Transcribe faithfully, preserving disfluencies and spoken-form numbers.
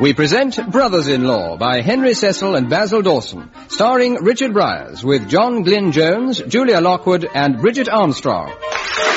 We present Brothers-in-Law by Henry Cecil and Basil Dawson, starring Richard Bryars with John Glyn Jones, Julia Lockwood, and Bridget Armstrong.